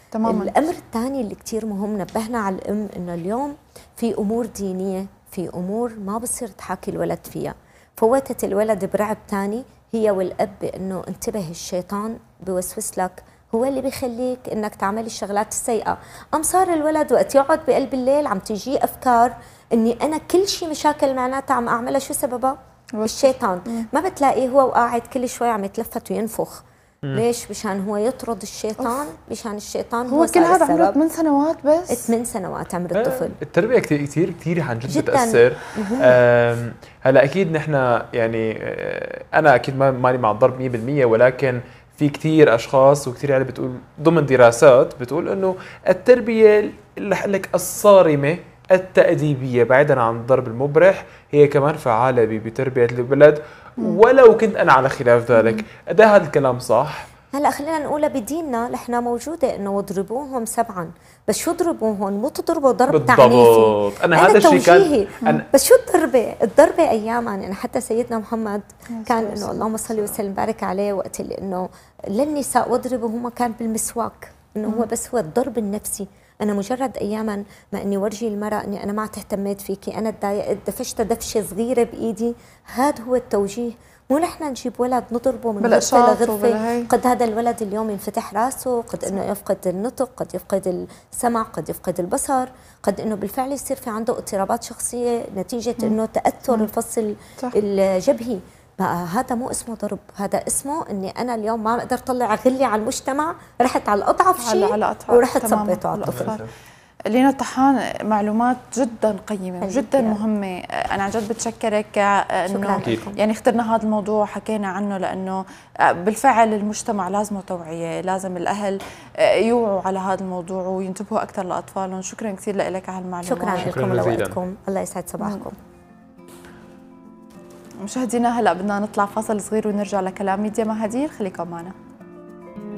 تماما. الامر الثاني اللي كثير مهم نبهنا على الام انه اليوم في امور دينيه، في امور ما بصير تحاكي الولد فيها، فوتت الولد برعب ثاني هي والاب بانه انتبه الشيطان بوسوس لك، هو اللي بيخليك انك تعمل الشغلات السيئه، صار الولد وقت يقعد بقلب الليل عم تجيه افكار اني انا كل شيء مشاكل معناتها عم اعملها شو سببها؟ الشيطان. ما بتلاقيه هو وقاعد كل شوي عم يتلفت وينفخ. ليش؟ مشان هو يطرد الشيطان، مشان الشيطان هو كل هذا عمره 8 سنوات بس. 8 سنوات عمر الطفل. التربيه كثير كثير كثير عن جد بتاثر. هلا اكيد نحن يعني انا اكيد ماني مع الضرب 100%، ولكن في كثير اشخاص وكثير عيال بتقول ضمن دراسات بتقول انه التربيه اللي لك الصارمه التأديبيه بعيدا عن الضرب المبرح هي كمان فعاله بتربيه الولد، ولو كنت انا على خلاف ذلك. قد هذا الكلام صح؟ هلا خلينا نقولها بديننا نحن موجوده انه واضربوهم 7، بس شو ضربوهم؟ مو تضربوا ضرب تعنيفي. انا هذا الشيء كان بس شو الضربه؟ الضربه اياما يعني حتى سيدنا محمد كان انه اللهم صل وسلم بارك عليه وقت اللي انه للنساء واضربوا هم كان بالمسواك، انه هو بس هو الضرب النفسي. انا مجرد اياما ما اني ورجي المراه اني انا ما اهتميت فيكي، انا تضايقت دفشت دفشه صغيره بايدي، هذا هو التوجيه. مو نحن نجيب ولد نضربه من غرفه لغرفه، قد هذا الولد اليوم ينفتح راسه، قد انه يفقد النطق، قد يفقد السمع، قد يفقد البصر، قد انه بالفعل يصير في عنده اضطرابات شخصيه نتيجه انه تاثر الفص الجبهي. بقى هذا مو اسمه ضرب، هذا اسمه اني انا اليوم ما اقدر اطلع غلي على المجتمع، رحت على الاضعف شيء ورحت صبيته على الطفل. لينا طحان، معلومات جدا قيمة جدا مهمة. أنا عن جد بتشكرك إنه يعني اخترنا هذا الموضوع وحكينا عنه، لأنه بالفعل المجتمع لازمه توعية، لازم الأهل يوعوا على هذا الموضوع وينتبهوا أكثر لأطفالهم. شكرا كثير لك على هالمعلومات. شكرا لكم ولوقتكم، الله يسعد صباحكم. مشاهدينا هلا بدنا نطلع فاصل صغير ونرجع لكلام ميديا مع هدير، خليكم معنا.